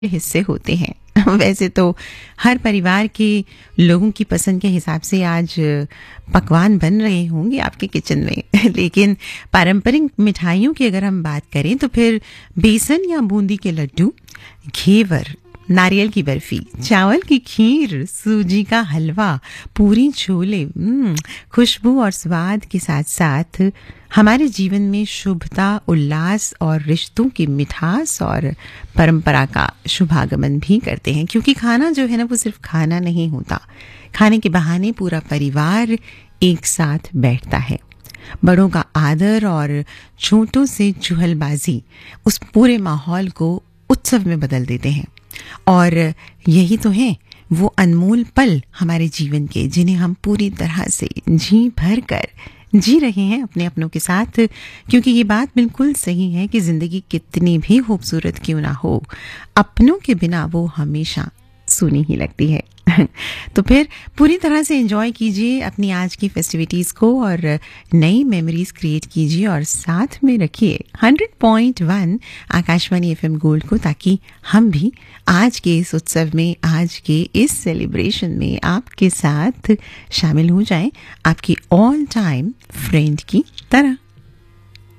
हिस्से होते हैं। वैसे तो हर परिवार के लोगों की पसंद के हिसाब से आज पकवान बन रहे होंगे आपके किचन में लेकिन पारंपरिक मिठाइयों की अगर हम बात करें तो फिर बेसन या बूंदी के लड्डू, घेवर, नारियल की बर्फी, चावल की खीर, सूजी का हलवा, पूरी छोले, खुशबू और स्वाद के साथ साथ हमारे जीवन में शुभता, उल्लास और रिश्तों की मिठास और परंपरा का शुभागमन भी करते हैं। क्योंकि खाना जो है ना वो सिर्फ खाना नहीं होता, खाने के बहाने पूरा परिवार एक साथ बैठता है। बड़ों का आदर और छोटों से चुहलबाजी उस पूरे माहौल को उत्सव में बदल देते हैं। और यही तो है वो अनमोल पल हमारे जीवन के, जिन्हें हम पूरी तरह से जी भर कर जी रहे हैं अपने अपनों के साथ। क्योंकि ये बात बिल्कुल सही है कि जिंदगी कितनी भी खूबसूरत क्यों ना हो, अपनों के बिना वो हमेशा सूनी ही लगती है। तो फिर पूरी तरह से एंजॉय कीजिए अपनी आज की फेस्टिविटीज़ को और नई मेमोरीज क्रिएट कीजिए और साथ में रखिए 100.1 आकाशवाणी FM गोल्ड को, ताकि हम भी आज के इस उत्सव में, आज के इस सेलिब्रेशन में आपके साथ शामिल हो जाएं, आपकी ऑल टाइम फ्रेंड की तरह।